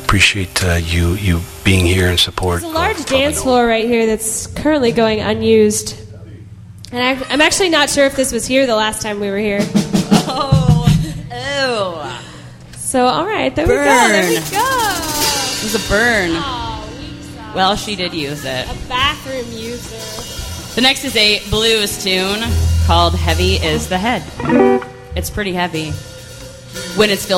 appreciate you being here in support. There's a large dance floor right here that's currently going unused. And I'm actually not sure if this was here the last time we were here. Oh. So, all right, there we go. It was a burn. Oh, Lisa. Well, she did use it. A bathroom user. The next is a blues tune called Heavy is the Head. It's pretty heavy when it's filled